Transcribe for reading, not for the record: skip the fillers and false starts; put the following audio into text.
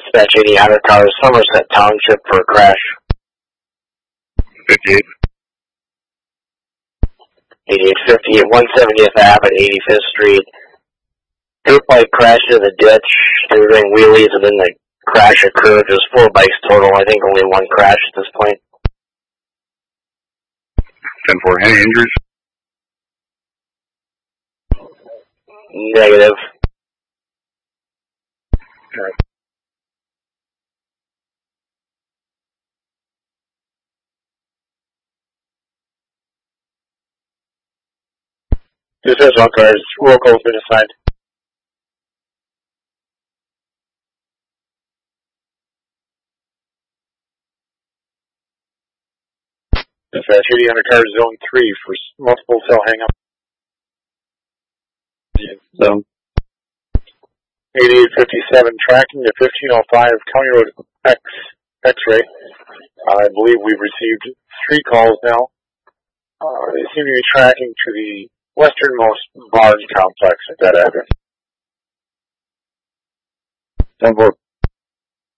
Dispatch 8800 cars, Somerset Township for a crash. 58. 8850 at 170th Ave at 85th Street. Group bike crashed in the ditch. They were doing wheelies and then the crash occurred. There's 4 bikes total. I think only 1 crash at this point. 10-4. Any injuries? Negative. Alright. Dispatch all cars, roll call has been assigned. Dispatch 80 cars, zone 3 for multiple cell hang-up. Zone. 8857 tracking to 1505 County Road X-ray. I believe we've received 3 calls now. They seem to be tracking to the westernmost barn complex at that address. 10-4.